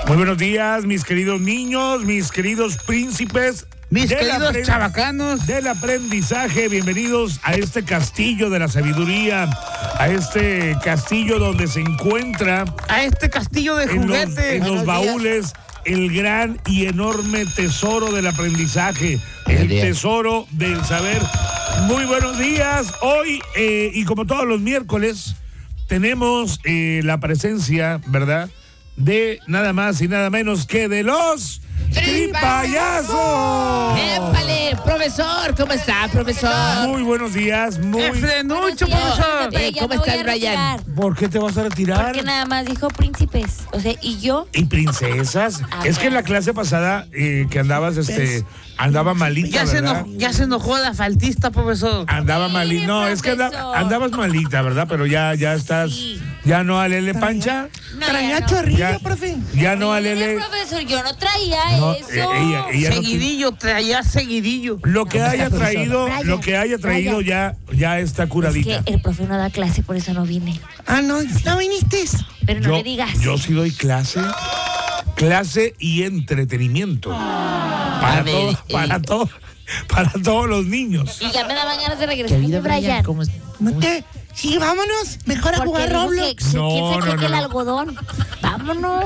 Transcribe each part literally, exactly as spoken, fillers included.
Muy buenos días, mis queridos niños, mis queridos príncipes. Mis queridos chavacanos. Del aprendizaje, bienvenidos a este castillo de la sabiduría, a este castillo donde se encuentra... A este castillo de juguete. En los, en los baúles, el gran y enorme tesoro del aprendizaje, el tesoro del saber. Muy buenos días. Hoy, eh, y como todos los miércoles, tenemos eh, la presencia, ¿verdad?, de nada más y nada menos que de los... ¡Tripayazos! ¡Épale! Profesor, ¿cómo está, profesor? Muy buenos días, muy... ¡Frenucho, profesor! Eh, ¿Cómo estás, Brian? ¿Por qué te vas a retirar? Porque nada más dijo príncipes, o sea, ¿y yo? ¿Y princesas? Ah, es que en la bueno. clase pasada eh, que andabas, este, andaba malita, Ya se, ¿verdad? enojó, ya se enojó la faltista, profesor. Andaba Sí, malita, no, es que andaba- profesor. andabas malita, ¿verdad? Pero ya, ya estás, Sí. ya no alele pancha, No, Traía ya no. chorrillo, ya, profe. ya no Mire, alele... profesor, yo no traía No, eso. eh, ella, ella no- Seguidillo, traía seguidillo. lo que ¿Cómo haya está, profesor? traído, Brian, lo que haya traído ya, ya está Es curadita. que el profe no da clase, por eso no vine. Ah, no, no viniste. Pero no yo, le digas. yo sí doy clase, clase y entretenimiento. Para A ver, todo, eh, para todo, para todos los niños. Y ya me daban ganas de ¿Qué regresar, vida, Brian? Brian. ¿Cómo es- ¿No cómo- te? Sí, vámonos. Mejor a Porque jugar dijo Roblox. que, No, ¿quién se no, cree no, que el no. algodón? Vámonos.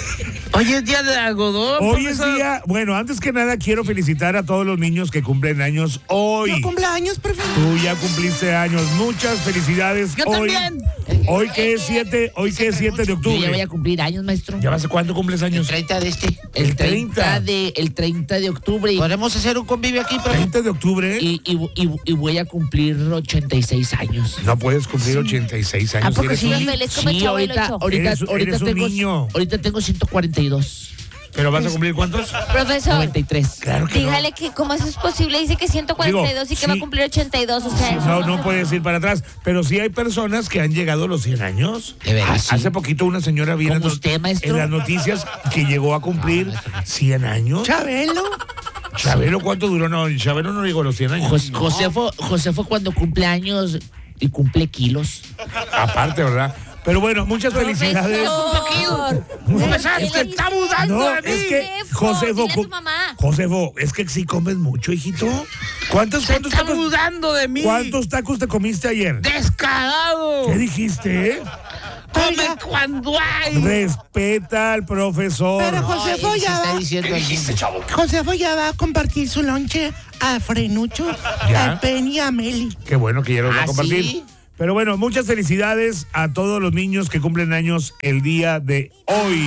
Hoy es día de algodón, Hoy es profesor. día, bueno, antes que nada quiero felicitar a todos los niños que cumplen años hoy. No cumpleaños, profe. Tú ya cumpliste años, muchas felicidades. Yo hoy, también. Hoy que es siete, hoy que es siete de Yo ya voy octubre. a cumplir años, maestro. ¿Ya vas a cuánto cumples años? treinta de este. El el treinta. treinta de, el treinta de octubre. Podemos hacer un convivio aquí, profe. treinta de octubre. Y, y, y, y voy a cumplir ochenta y seis años. No puedes cumplir ochenta y seis años. ¿A poco eres sí? un- Profe, él es como el Sí, Chavo del ahorita, Ocho. ahorita, Eres- ahorita eres un tengo, niño. ahorita tengo ciento cuarenta y dos, ¿Pero vas a cumplir cuántos? Profesor, noventa y tres. Claro que no. dígale que cómo eso es posible. Dice que ciento cuarenta y dos Digo, y que va a sí. cumplir ochenta y dos. O sea, Sí, eso no, se no puedes puede. ir para atrás. Pero sí hay personas que han llegado a los cien años. De veras, Ha- sí. Hace poquito una señora vino ¿Como usted, maestro? en las noticias que llegó a cumplir cien años. Chabelo. ¿Chabelo cuánto duró? No, Chabelo no llegó a los cien años. Jos- Josefo, Josefo cuando cumple años y cumple kilos. Aparte, ¿verdad? Pero bueno, muchas felicidades. Profesor. Profesor, ¿Qué se le está dices? mudando No, de mí. es que Josefo, Dile a tu mamá. Josefo, es que sí comes mucho, hijito. ¿Cuántos, Se cuántos está tacos, mudando de mí. cuántos tacos te comiste ayer? Descarado. ¿Qué dijiste? eh? Come cuando hay. Respeta al profesor. Pero Josefo Se ya está va. diciendo al mundo. Josefo ya va a compartir su lonche a Frenucho, ¿Ya? a Penny y a Meli. Qué bueno que ya lo va a ¿Ah, compartir. sí? Pero bueno, muchas felicidades a todos los niños que cumplen años el día de hoy.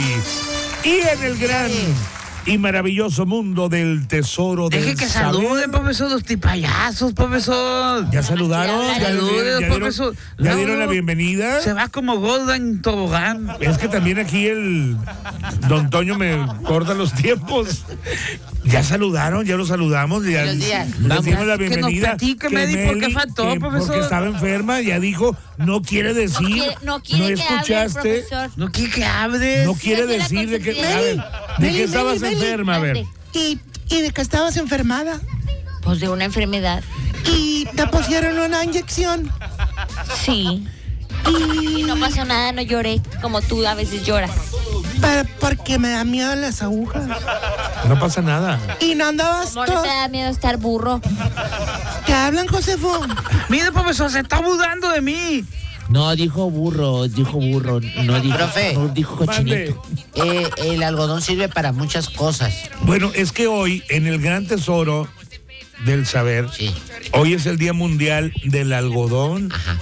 Y en el gran y maravilloso mundo del tesoro del Deje que saber. saluden, profesor, los tipayazos, profesor. ¿Ya saludaron? ¿Ya, Saludos, le- ya dieron, profesor. ya No, dieron la no. bienvenida? Se va como Golda en tobogán. Es que también aquí el don Toño me corta los tiempos. Ya saludaron, ya los saludamos, ya Buenos días. les Vamos, dimos la que nos bienvenida. platique, Meli, ¿por qué Meli, faltó, que profesor? Porque estaba enferma, ya dijo, no quiere decir, No quiere, no quiere que hable el escuchaste, profesor. No quiere que hables. no quiere Quiere ser la decir de que, consentida. a ver, de Meli, que estabas Meli, Meli, enferma, a ver. Mande. Y, y de que estabas enfermada. Pues de una enfermedad. Y te pusieron una inyección. Sí. Y Y no pasó nada, no lloré, como tú a veces lloras. para- porque me da miedo las agujas. No pasa nada. Y no andabas ¿Cómo no todo. te da miedo estar burro? ¿Te hablan, Josefo? Mire, profesor, se está mudando de mí. No, dijo burro, dijo burro, no dijo, Profe. no dijo Mande. cochinito. Eh, el algodón sirve para muchas cosas. Bueno, es que hoy, en el gran tesoro del saber, Sí. hoy es el Día Mundial del Algodón. Ajá.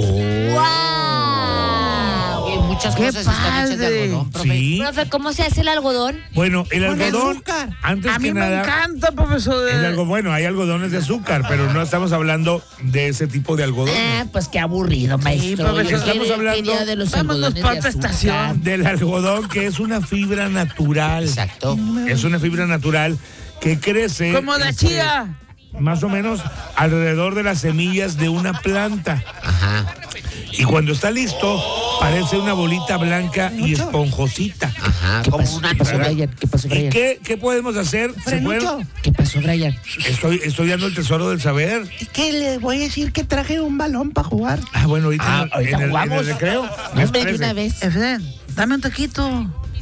¡Wow! Y muchas ¡Qué cosas están hechas de padre! algodón, profe. Sí. Profe, ¿cómo se hace el algodón? Bueno, el Con algodón, azúcar. antes A mí que me nada, encanta, profesor. el algo, bueno, hay algodones de azúcar, pero no estamos hablando de ese tipo de algodón. Ah, pues qué aburrido, maestro. profesor, Yo estamos quería- hablando- quería de los Vámonos algodones pa' de otra azúcar. estación. Del algodón, que es una fibra natural. Exacto. Es una fibra natural que crece. Como la este, chía. Más o menos alrededor de las semillas de una planta. Ajá. Y cuando está listo, parece una bolita blanca y esponjosita. Ajá. ¿Qué Como pasó, una ¿Qué pasó, Brian? ¿Qué pasó, ¿Y Brian? qué, qué podemos hacer? ¿Se Frenucho. puede- ¿Qué pasó, Brian? Estoy, estoy dando el tesoro del saber. Es que le voy a decir que traje un balón para jugar. Ah, bueno, ahorita, Ah, en el- ahorita en, el, en jugamos. el recreo. Hombre, de Espérese. una vez. Efren, dame un taquito.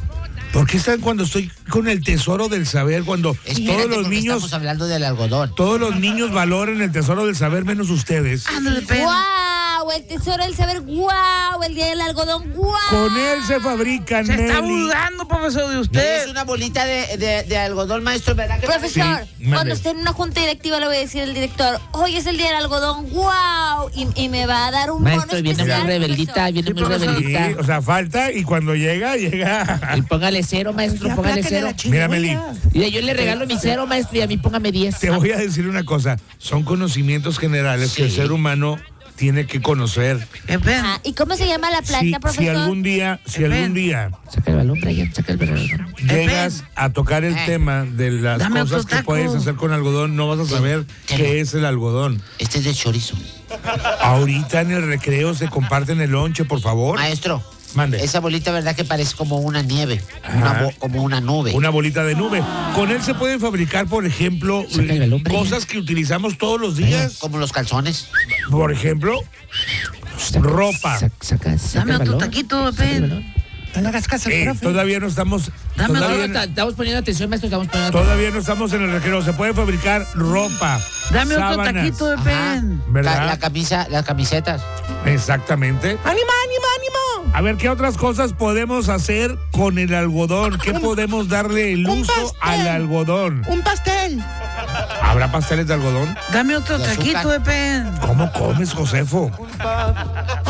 ¿Por qué están cuando estoy con el tesoro del saber? Cuando Espérate, todos los porque niños, estamos hablando del algodón. todos los niños valoran el tesoro del saber menos ustedes. Ándale, pen. ¡Guau! El tesoro del saber, ¡guau! El día del algodón, ¡guau! Con él se fabrican, Se está Nelly. burlando, profesor, de Es usted. una bolita de, de, de algodón, maestro, ¿verdad? que Profesor, Sí, mande. cuando esté en una junta directiva le voy a decir al director, hoy es el día del algodón, ¡guau! Y, y me va a dar un Maestro, bono viene muy especial, rebeldita, profesor. viene Sí, muy profesor. Sí, rebeldita. o sea, falta y cuando llega, llega. Y póngale cero, maestro, Ya, póngale apláquenle cero. la chingada. Mira, Meli, Mira, yo le regalo mi cero, maestro, y a mí póngame diez. te voy a decir una cosa. Son conocimientos generales que el ser humano tiene que conocer. Eh, pen. Ah, ¿y cómo se llama la planta, Si, si profesor? algún día, si Ven. algún día Saca el balón, Brian, saca el balón. llegas a tocar el Eh. tema de las Dame cosas otro que taco. puedes hacer con algodón, no vas a saber Ten. qué es el algodón. Este es de chorizo. Ahorita en el recreo se comparten el lonche, por favor. Maestro, Mande. esa bolita, ¿verdad? Que parece como una nieve, una Ajá. bo- como una nube. Una bolita de nube. Con él se pueden fabricar, por ejemplo, Saca el balón, Brian. cosas que utilizamos todos los días. Como los calzones. Por ejemplo, ropa. Saca, saca, saca Dame el otro balón. taquito de Saca el pen. balón. No le hagas caso al Eh, profe. todavía no estamos. Dame No, Todavía, no, ta- estamos poniendo atención, maestro, estamos poniendo atención. todavía no estamos en el recreo. Se puede fabricar ropa. Dame otro sábanas. taquito de Ajá. pen. ¿Verdad? La, la camisa, las camisetas. Exactamente. ¡Ánimo, ánimo, ánimo! A ver, ¿qué otras cosas podemos hacer con el algodón? ¿Qué podemos darle el un uso pastel. al algodón? ¡Un pastel! ¿Habrá pasteles de algodón? Dame otro De azúcar. taquito de pen. ¿Cómo comes, Josefo?